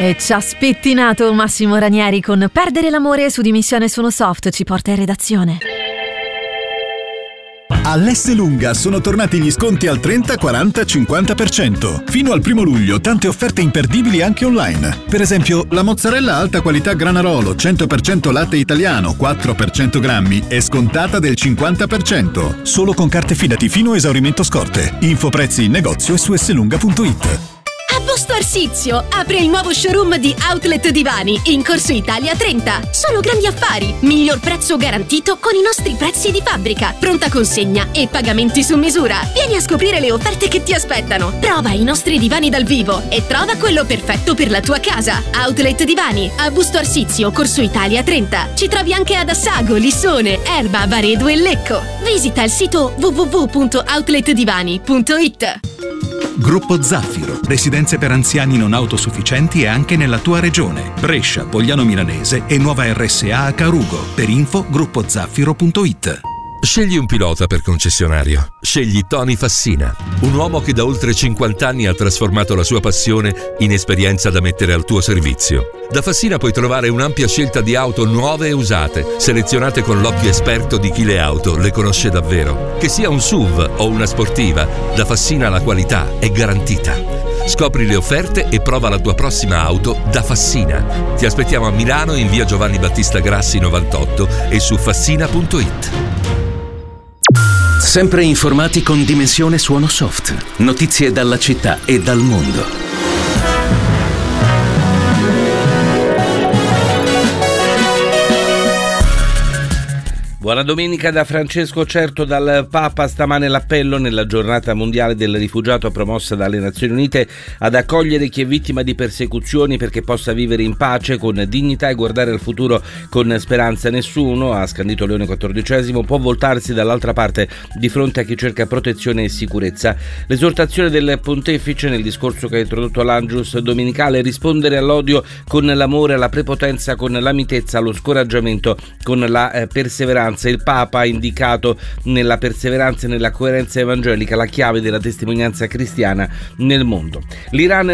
E ci ha spettinato Massimo Ranieri con Perdere l'amore su Dimissione Sono Soft, ci porta in redazione. All'Esselunga sono tornati gli sconti al 30, 40, 50%. Fino al 1 luglio tante offerte imperdibili anche online. Per esempio, la mozzarella alta qualità Granarolo 100% latte italiano 4 per 100 grammi è scontata del 50%. Solo con carte Fidati fino a esaurimento scorte. Info prezzi in negozio e su esselunga.it. A Busto Arsizio apre il nuovo showroom di Outlet Divani in Corso Italia 30. Solo grandi affari, miglior prezzo garantito con i nostri prezzi di fabbrica, pronta consegna e pagamenti su misura. Vieni a scoprire le offerte che ti aspettano. Prova i nostri divani dal vivo e trova quello perfetto per la tua casa. Outlet Divani a Busto Arsizio, Corso Italia 30. Ci trovi anche ad Assago, Lissone, Erba, Varedo e Lecco. Visita il sito www.outletdivani.it. Gruppo Zaffiro, residenze per anziani non autosufficienti e anche nella tua regione. Brescia, Pogliano Milanese e nuova RSA a Carugo. Per info gruppozaffiro.it. Scegli un pilota per concessionario. Scegli Tony Fassina, un uomo che da oltre 50 anni ha trasformato la sua passione in esperienza da mettere al tuo servizio. Da Fassina puoi trovare un'ampia scelta di auto nuove e usate, selezionate con l'occhio esperto di chi le auto le conosce davvero. Che sia un SUV o una sportiva, da Fassina la qualità è garantita. Scopri le offerte e prova la tua prossima auto da Fassina. Ti aspettiamo a Milano in via Giovanni Battista Grassi 98 e su fassina.it. Sempre informati con Dimensione Suono Soft. Notizie dalla città e dal mondo. Buona domenica da Francesco Certo dal Papa. Stamane l'appello nella giornata mondiale del rifugiato promossa dalle Nazioni Unite ad accogliere chi è vittima di persecuzioni perché possa vivere in pace con dignità e guardare al futuro con speranza. Nessuno, ha scandito Leone XIV, può voltarsi dall'altra parte di fronte a chi cerca protezione e sicurezza. L'esortazione del pontefice nel discorso che ha introdotto l'Angelus domenicale: rispondere all'odio con l'amore, alla prepotenza con l'amitezza, allo scoraggiamento con la perseveranza. Il Papa ha indicato nella perseveranza e nella coerenza evangelica la chiave della testimonianza cristiana nel mondo. L'Iran